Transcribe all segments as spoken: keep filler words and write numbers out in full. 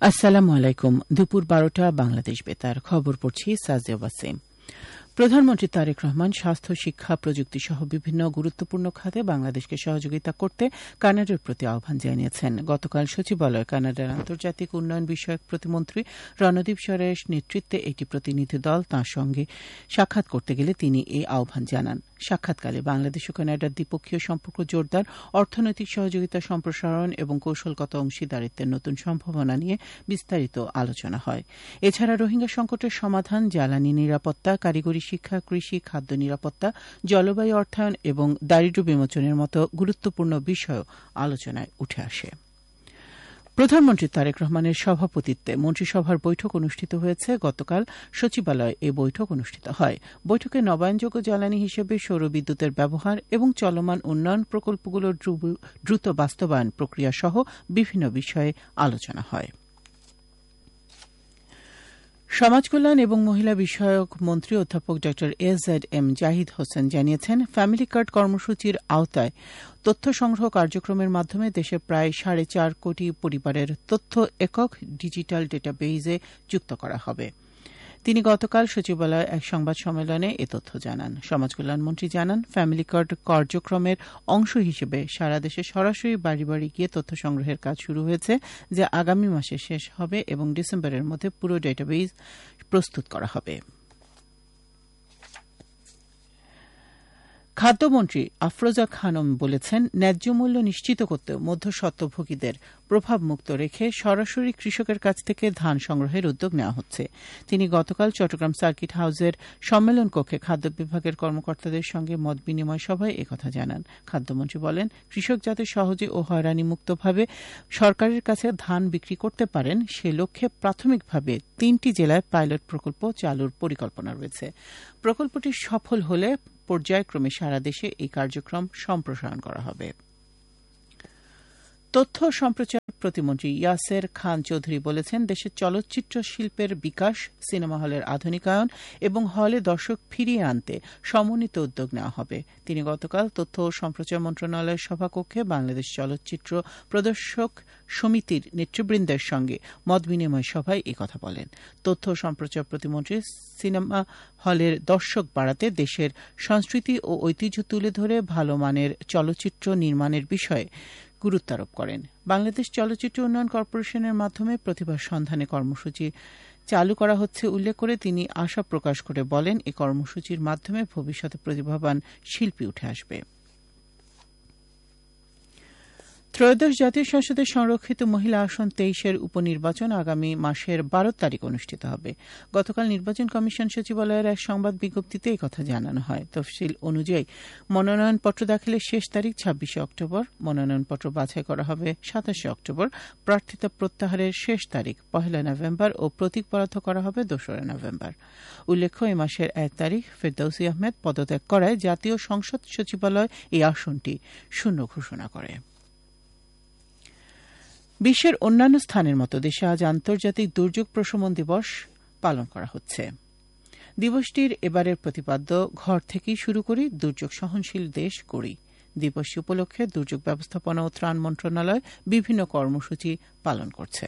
আসসালামু আলাইকুম। দুপুর বারোটা বাংলাদেশ বেতার খবর পড়ছি সাজিয়া ওয়াসিম। প্রধানমন্ত্রী তারেক রহমান স্বাস্থ্য, শিক্ষা, প্রযুক্তি সহ বিভিন্ন গুরুত্বপূর্ণ খাতে বাংলাদেশকে সহযোগিতা করতে কানাডার প্রতি আহ্বান জানিয়েছেন। গতকাল সচিবালয়ে কানাডার আন্তর্জাতিক উন্নয়ন বিষয়ক প্রতিমন্ত্রী রণদীপ সরেশ নেতৃত্বে একটি প্রতিনিধি দল তাঁর সঙ্গে সাক্ষাৎ করতে গেলে তিনি এই আহ্বান জানান। সাক্ষাৎকালে বাংলাদেশ ও কানাডার দ্বিপক্ষীয় সম্পর্ক জোরদার, অর্থনৈতিক সহযোগিতা সম্প্রসারণ এবং কৌশলগত অংশীদারিত্বের নতুন সম্ভাবনা নিয়ে বিস্তারিত আলোচনা হয়। এছাড়া রোহিঙ্গা সংকটের সমাধান, জ্বালানি নিরাপত্তা, কারিগরি শিক্ষা, কৃষি, খাদ্য নিরাপত্তা, জলবায়ু অর্থায়ন এবং দারিদ্র্য বিমোচনের মতো গুরুত্বপূর্ণ বিষয়ও আলোচনায় উঠে আসে। প্রধানমন্ত্রী তারেক রহমানের সভাপতিত্বে মন্ত্রিসভার বৈঠক অনুষ্ঠিত হয়েছে। গতকাল সচিবালয়ে এই বৈঠক অনুষ্ঠিত হয়। বৈঠকে নবায়নযোগ্য জ্বালানি হিসেবে সৌর বিদ্যুতের ব্যবহার এবং চলমান উন্নয়ন প্রকল্পগুলোর দ্রুত বাস্তবায়ন প্রক্রিয়া সহ বিভিন্ন বিষয়ে আলোচনা হয়। সমাজকল্যাণ এবং মহিলা বিষয়ক মন্ত্রী অধ্যাপক ড S Z M Zahid Hossain জানিয়েছেন, ফ্যামিলি কার্ড কর্মসূচির আওতায় তথ্য সংগ্রহ কার্যক্রমের মাধ্যমে দেশের প্রায় সাড়ে চার কোটি পরিবারের তথ্য একক ডিজিটাল ডেটাবেইজে যুক্ত করা হবে। তিনি গতকাল সচিবালয়ে এক সংবাদ সম্মেলনে এ তথ্য জানান। সমাজকল্যাণমন্ত্রী জানান, ফ্যামিলি কার্ড কার্যক্রমের অংশ হিসেবে সারা দেশে সরাসরি বাড়ি বাড়ি গিয়ে তথ্য সংগ্রহের কাজ শুরু হয়েছে, যা আগামী মাসে শেষ হবে এবং ডিসেম্বরের মধ্যে পুরো ডেটাবেইজ প্রস্তুত করা হবে। খাদ্যমন্ত্রী আফরোজা খানম বলেছেন, ন্যায্য মূল্য নিশ্চিত করতে মধ্যস্বত্বভোগীদের প্রভাবমুক্ত রেখে সরাসরি কৃষকের কাছ থেকে ধান সংগ্রহের উদ্যোগ নেওয়া হচ্ছে। তিনি গতকাল চট্টগ্রাম সার্কিট হাউসের সম্মেলন কক্ষে খাদ্য বিভাগের কর্মকর্তাদের সঙ্গে মত বিনিময় সভায় একথা জানান। খাদ্যমন্ত্রী বলেন, কৃষক যাতে সহজে ও হয়রানিমুক্তভাবে সরকারের কাছে ধান বিক্রি করতে পারেন সে লক্ষ্যে প্রাথমিকভাবে তিনটি জেলায় পাইলট প্রকল্প চালুর পরিকল্পনা রয়েছে। প্রকল্পটি সফল হলে পর্যায়ক্রমে সারা দেশে এই কার্যক্রম সম্প্রসারণ করা হবে। তথ্য সম্প্রচার প্রতিমন্ত্রী ইয়াসের খান চৌধুরী বলেছেন, দেশের চলচ্চিত্র শিল্পের বিকাশ, সিনেমা হলের আধুনিকায়ন এবং হলে দর্শক ফিরিয়ে আনতে সমন্বিত উদ্যোগ নেওয়া হবে। তিনি গতকাল তথ্য ও সম্প্রচার মন্ত্রণালয়ের সভাকক্ষে বাংলাদেশ চলচ্চিত্র প্রদর্শক সমিতির নেতৃবৃন্দের সঙ্গে মতবিনিময় সভায় একথা বলেন। তথ্য ও সম্প্রচার প্রতিমন্ত্রী সিনেমা হলের দর্শক বাড়াতে দেশের সংস্কৃতি ও ঐতিহ্য তুলে ধরে ভালো মানের চলচ্চিত্র নির্মাণের বিষয়ে গুরুত্ব আরোপ করেন। বাংলাদেশ চলচ্চিত্র উন্নয়ন কর্পোরেশনের মাধ্যমে প্রতিভার সন্ধানে কর্মসূচি চালু করা হচ্ছে উল্লেখ করে তিনি আশা প্রকাশ করে বলেন, এই কর্মসূচির মাধ্যমে ভবিষ্যতে প্রতিভাবান শিল্পী উঠে আসবে। ত্রয়োদশ জাতীয় সংসদের সংরক্ষিত মহিলা আসন তেইশের উপনির্বাচন আগামী মাসের বারো তারিখ অনুষ্ঠিত হবে। গতকাল নির্বাচন কমিশন সচিবালয়ের এক সংবাদ বিজ্ঞপ্তিতে একথা জানানো হয়। তফসিল অনুযায়ী মনোনয়নপত্র দাখিলের শেষ তারিখ ছাব্বিশে অক্টোবর, মনোনয়নপত্র বাছাই করা হবে সাতাশে অক্টোবর, প্রার্থিতা প্রত্যাহারের শেষ তারিখ পহেলা নভেম্বর ও প্রতীক বরাদ্দ করা হবে দোসরা নভেম্বর। উল্লেখ্য, এই মাসের এক তারিখ ফেরদৌসী আহমেদ পদত্যাগ করায় জাতীয় সংসদ সচিবালয় এই আসনটি শূন্য ঘোষণা করে। বিশ্বের অন্যান্য স্থানের মতো দেশে আজ আন্তর্জাতিক দুর্যোগ প্রশমন দিবস পালন করা হচ্ছে। দিবসটির এবারের প্রতিপাদ্য ঘর থেকেই শুরু করি, দুর্যোগ সহনশীল দেশ করি। দিবসটি উপলক্ষে দুর্যোগ ব্যবস্থাপনা ও ত্রাণ মন্ত্রণালয় বিভিন্ন কর্মসূচি পালন করছে।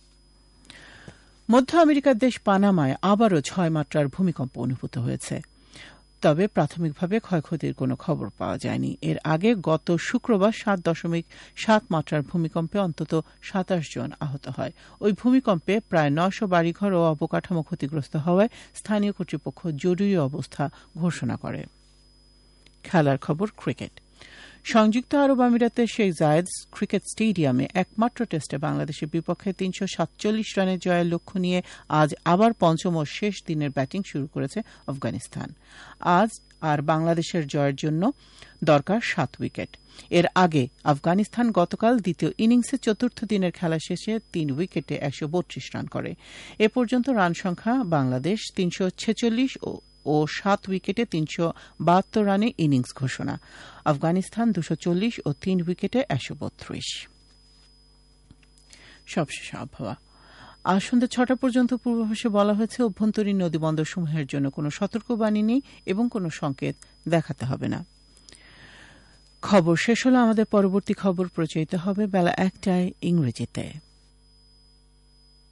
মধ্য আমেরিকার দেশ পানামায় আবারও ছয় মাত্রার ভূমিকম্প অনুভূত হয়েছে, তবে প্রাথমিকভাবে ক্ষয়ক্ষতির কোনো খবর পাওয়া যায়নি। এর আগে গত শুক্রবার সাত দশমিক সাত মাত্রার ভূমিকম্পে অন্তত সাতাশ জন আহত হয়। ওই ভূমিকম্পে প্রায় নয়শো বাড়িঘর ও অবকাঠামো ক্ষতিগ্রস্ত হওয়ায় স্থানীয় কর্তৃপক্ষ জরুরি অবস্থা ঘোষণা করে। খেলার খবর, ক্রিকেট। সংযুক্ত আরব আমিরাতের শেখ জায়েদ ক্রিকেট স্টেডিয়ামে একমাত্র টেস্টে বাংলাদেশের বিপক্ষে তিনশো সাতচল্লিশ রানের জয়ের লক্ষ্য নিয়ে আজ আবার পঞ্চম ও শেষ দিনের ব্যাটিং শুরু করেছে আফগানিস্তান। আজ আর বাংলাদেশের জয়ের জন্য দরকার সাত উইকেট। এর আগে আফগানিস্তান গতকাল দ্বিতীয় ইনিংসে চতুর্থ দিনের খেলা শেষে তিন উইকেটে একশো বত্রিশ রান করে। এ পর্যন্ত রান সংখ্যা বাংলাদেশ তিনশো ছেচল্লিশ ও ও সাত উইকেটে তিনশো বাহাত্তর রানে ইনিংস ঘোষণা। আফগানিস্তান দুশো চল্লিশ ও তিন উইকেটে একশো বত্রিশ। সবশেষ আবহাওয়া। আজ সন্ধ্যা ছটা পর্যন্ত পূর্বাভাসে বলা হয়েছে, অভ্যন্তরীণ নদীবন্দরসমূহের জন্য কোনো সতর্কবাণী নেই এবং কোনো সংকেত দেখাতে হবে না। খবর শেষ হলো। আমাদের পরবর্তী খবর প্রচারিত হবে বেলা একটায় ইংরেজিতে।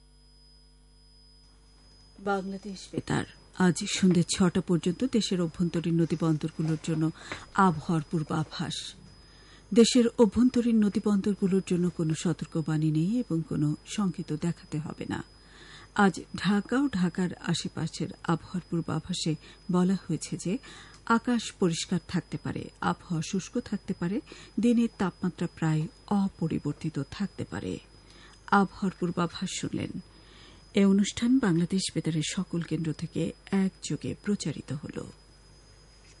বাংলাদেশ বেতার আজ সন্ধ্যে ছটা পর্যন্ত দেশের অভ্যন্তরীণ নদীবন্দরগুলোর জন্য আবহাওয়ার পূর্বাভাস। দেশের অভ্যন্তরীণ নদীবন্দরগুলোর জন্য কোনো সতর্কবাণী নেই এবং কোনো সংকেত দেখাতে হবে না। আজ ঢাকা ও ঢাকার আশেপাশের আবহাওয়ার পূর্বাভাসে বলা হয়েছে যে আকাশ পরিষ্কার থাকতে পারে, আবহাওয়া শুষ্ক থাকতে পারে, দিনের তাপমাত্রা প্রায় অপরিবর্তিত থাকতে পারে। আবহাওয়ার পূর্বাভাস শুনলেন। এ অনুষ্ঠান বাংলাদেশ বেতারের সকল কেন্দ্র থেকে একযোগে প্রচারিত হলো।